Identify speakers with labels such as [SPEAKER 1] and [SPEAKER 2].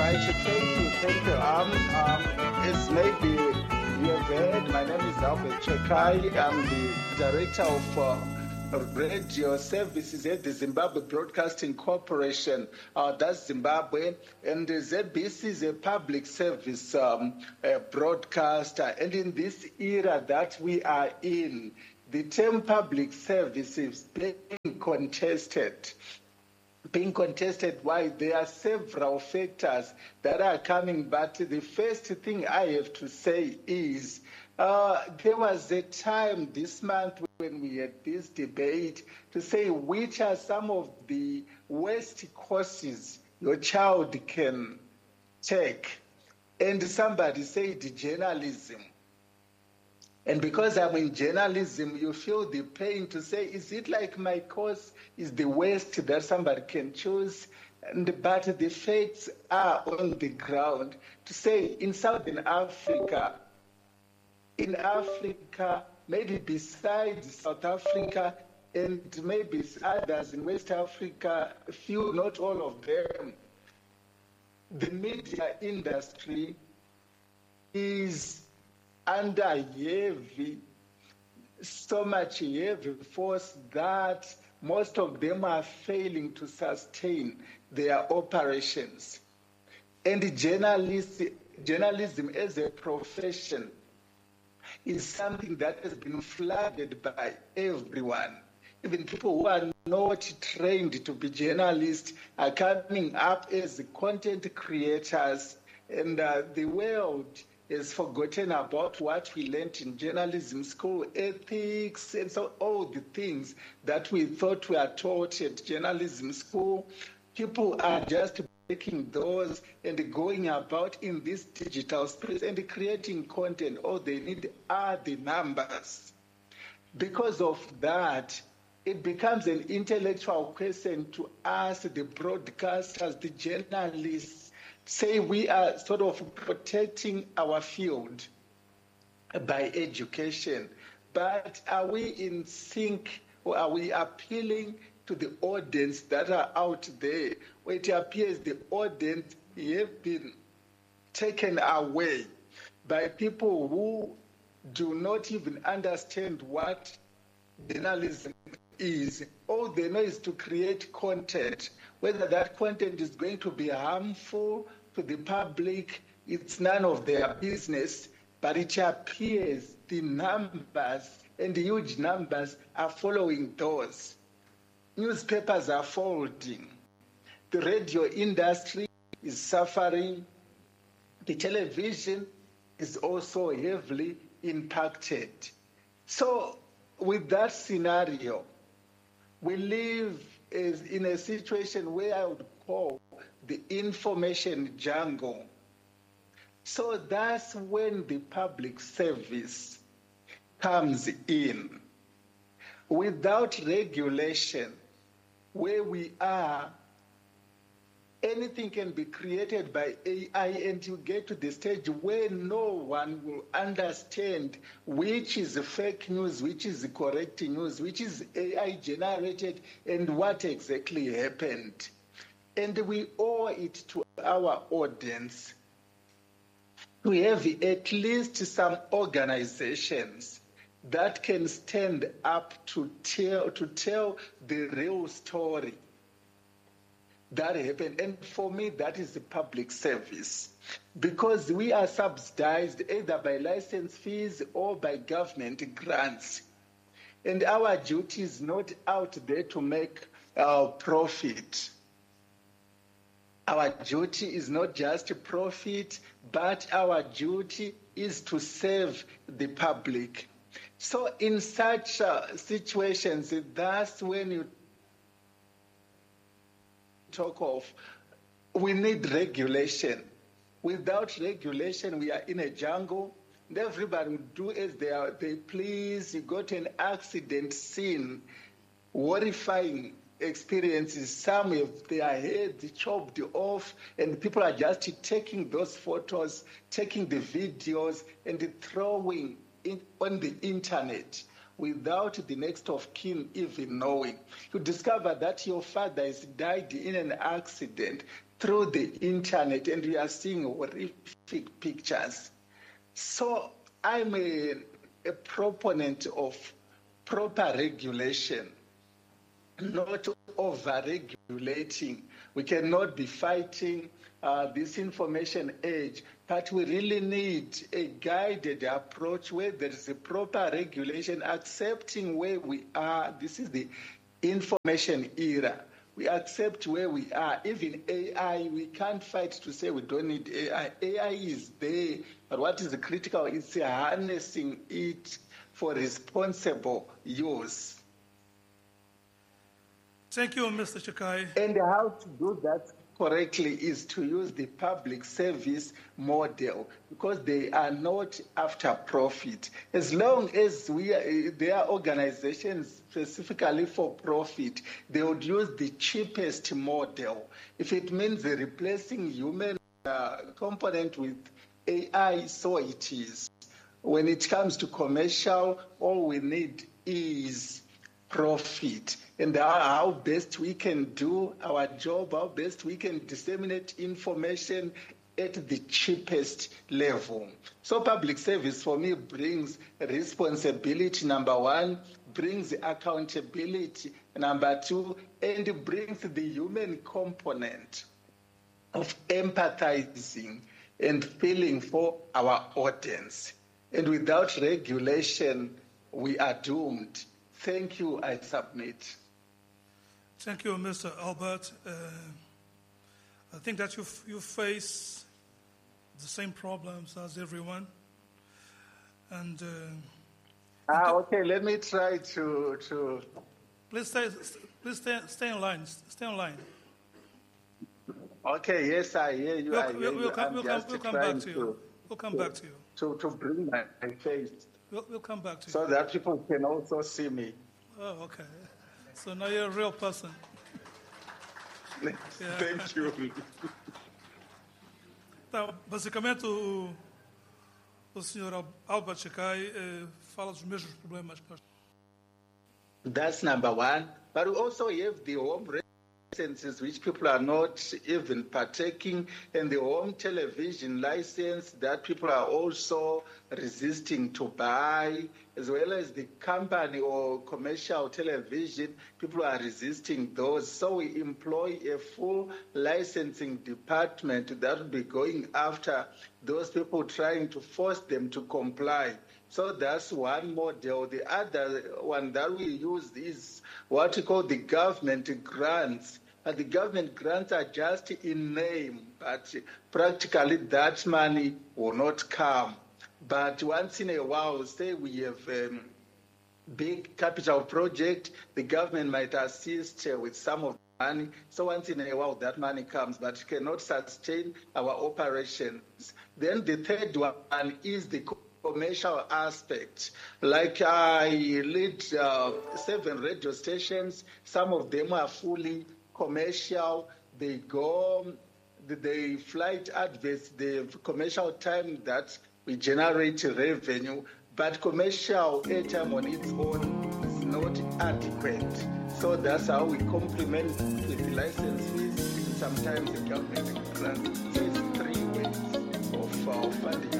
[SPEAKER 1] right. Thank you. As maybe you have heard, my name is Albert Chekai. I'm the director of radio services at the Zimbabwe Broadcasting Corporation. That's Zimbabwe, and the ZBC is a public service broadcaster. And in this era that we are in, the term public service is being contested. Why? There are several factors that are coming, but the first thing I have to say is there was a time this month when we had this debate to say which are some of the worst courses your child can take, and somebody said journalism. And because I'm in journalism, you feel the pain to say, is it like my course is the worst that somebody can choose? But the facts are on the ground to say in Southern Africa, maybe besides South Africa and maybe others in West Africa, few, not all of them, the media industry is under so much heavy force that most of them are failing to sustain their operations. And journalism as a profession is something that has been flooded by everyone. Even people who are not trained to be journalists are coming up as content creators, and the world has forgotten about what we learned in journalism school, ethics, and so all the things that we thought were taught at journalism school. People are just taking those and going about in this digital space and creating content. All they need are the numbers. Because of that, it becomes an intellectual question to ask the broadcasters, the journalists, say we are sort of protecting our field by education, but are we in sync, or are we appealing to the audience that are out there? Where it appears the audience have been taken away by people who do not even understand what journalism is. All they know is to create content. Whether that content is going to be harmful to the public, it's none of their business, but it appears the numbers, and the huge numbers, are following those. Newspapers are folding. The radio industry is suffering. The television is also heavily impacted. So with that scenario, we live in a situation where I would call the information jungle. So that's when the public service comes in. Without regulation, where we are, anything can be created by AI, and you get to the stage where no one will understand which is fake news, which is correct news, which is AI generated, and what exactly happened. And we owe it to our audience to have at least some organizations that can stand up to tell the real story that happened. And for me, that is the public service, because we are subsidized either by license fees or by government grants. And our duty is not out there to make profit. Our duty is not just profit, but our duty is to serve the public. So in such situations, that's when you talk of we need regulation. Without regulation, we are in a jungle. And everybody will do as they please. You go to an accident scene, horrifying experiences. Some have their heads chopped off, and people are just taking those photos, taking the videos, and throwing it on the internet. without the next of kin even knowing. You discover that your father has died in an accident through the internet, and you are seeing horrific pictures. So I'm a proponent of proper regulation, not over-regulating. We cannot be fighting this information age, but we really need a guided approach where there is a proper regulation, accepting where we are. This is the information era. We accept where we are. Even AI, we can't fight to say we don't need AI. AI is there, but what is critical is harnessing it for responsible use.
[SPEAKER 2] Thank you, Mr. Chikai.
[SPEAKER 1] And how to do that correctly is to use the public service model, because they are not after profit. As long as there are organizations specifically for profit, they would use the cheapest model. If it means replacing human component with AI, so it is. When it comes to commercial, all we need is profit, and how best we can do our job, how best we can disseminate information at the cheapest level. So public service for me brings responsibility, number one, brings accountability, number two, and brings the human component of empathizing and feeling for our audience. And without regulation, we are doomed. Thank you, I submit.
[SPEAKER 2] Thank you, Mr. Albert. I think that you face the same problems as everyone. And
[SPEAKER 1] okay, let me try to.
[SPEAKER 2] Please stay in line. Stay in line.
[SPEAKER 1] Okay, yes, I hear you.
[SPEAKER 2] We'll come back to you. We'll come back to you.
[SPEAKER 1] To bring my face.
[SPEAKER 2] We'll come back to you.
[SPEAKER 1] So that people can also see me.
[SPEAKER 2] Oh, okay. So now you're a real person.
[SPEAKER 1] Yeah. Thank you.
[SPEAKER 2] Então, basicamente, o Sr. Albert Chikai fala dos mesmos problemas que nós.
[SPEAKER 1] That's number one. But we also have the home licenses which people are not even partaking, and the home television license that people are also resisting to buy, as well as the company or commercial television, people are resisting those. So we employ a full licensing department that will be going after those people, trying to force them to comply. So that's one model. The other one that we use is what we call the government grants. And the government grants are just in name, but practically that money will not come. But once in a while, say we have a big capital project, the government might assist with some of the money. So once in a while, that money comes, but it cannot sustain our operations. Then the third one is the commercial aspect. Like I lead 7 radio stations. Some of them are fully commercial. They flight adverts, the commercial time that we generate revenue, but commercial airtime on its own is not adequate. So that's how we complement with the license fees and sometimes the government grants. So it's 3 ways of funding